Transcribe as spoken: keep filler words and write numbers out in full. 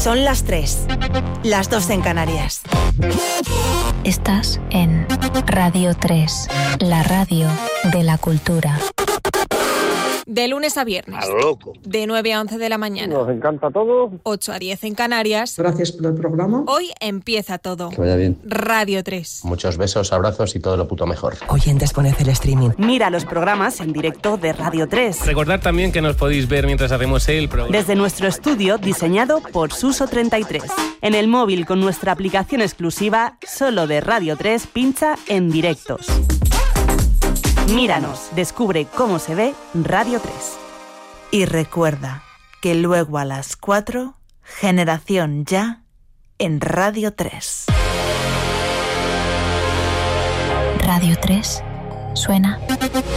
Son las tres, las dos en Canarias. Estás en Radio tres, la radio de la cultura. De lunes a viernes. A lo loco. De nueve a once de la mañana. Nos encanta todo. ocho a diez en Canarias. Gracias por el programa. Hoy empieza todo. Que vaya bien. Radio tres. Muchos besos, abrazos y todo lo puto mejor. Oyentes, poned el streaming. Mira los programas en directo de Radio tres. Recordad también que nos podéis ver mientras hacemos el programa. Desde nuestro estudio diseñado por Suso treinta y tres. En el móvil con nuestra aplicación exclusiva solo de Radio tres, pincha en directos. Míranos, descubre cómo se ve Radio tres. Y recuerda que luego a las cuatro, Generación Ya en Radio tres. Radio tres suena